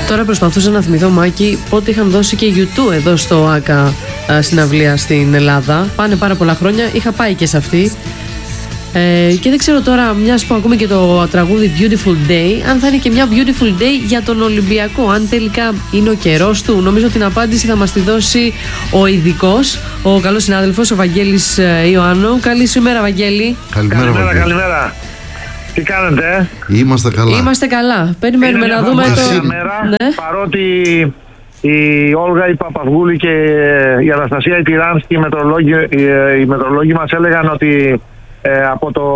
Τώρα προσπαθούσα να θυμηθώ, Μάκη, πότε είχαν δώσει και YouTube εδώ στο ΆΚΑ συναυλία στην Ελλάδα. Πάνε πάρα πολλά χρόνια, είχα πάει και σε αυτή. Και δεν ξέρω τώρα, μιας που ακούμε και το τραγούδι Beautiful Day, αν θα είναι και μια Beautiful Day για τον Ολυμπιακό, αν τελικά είναι ο καιρός του. Νομίζω την απάντηση θα μας τη δώσει ο ειδικός, ο καλός συνάδελφος, ο Βαγγέλης Ιωάννου. Καλή σου ημέρα, Βαγγέλη. Καλημέρα. Τι κάνετε? Είμαστε καλά. Είμαστε καλά. Περιμένουμε να δούμε το... Ναι. Παρότι η Όλγα, η Παπαυγούλη και η Αναστασία η Τυράνσκη, οι μετρολόγοι μας έλεγαν ότι από το